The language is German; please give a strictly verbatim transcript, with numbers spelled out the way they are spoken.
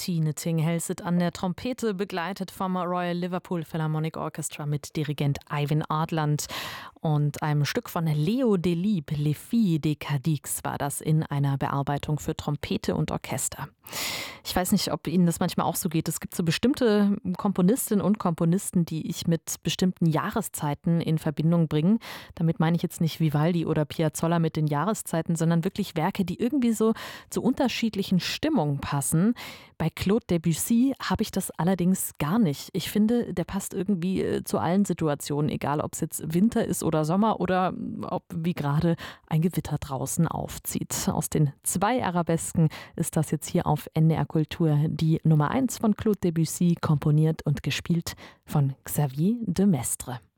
Mighty Notting Hill an der Trompete, begleitet vom Royal Liverpool Philharmonic Orchestra mit Dirigent Ivan Artland und einem Stück von Leo Delibes, Les Filles de Cadix, war das in einer Bearbeitung für Trompete und Orchester. Ich weiß nicht, ob Ihnen das manchmal auch so geht. Es gibt so bestimmte Komponistinnen und Komponisten, die ich mit bestimmten Jahreszeiten in Verbindung bringe. Damit meine ich jetzt nicht Vivaldi oder Piazzolla mit den Jahreszeiten, sondern wirklich Werke, die irgendwie so zu unterschiedlichen Stimmungen passen. Bei Claude Debussy habe ich das allerdings gar nicht. Ich finde, der passt irgendwie zu allen Situationen, egal ob es jetzt Winter ist oder Sommer oder ob wie gerade ein Gewitter draußen aufzieht. Aus den zwei Arabesken ist das jetzt hier auf N D R Kultur die Nummer eins von Claude Debussy, komponiert und gespielt von Xavier de Maistre.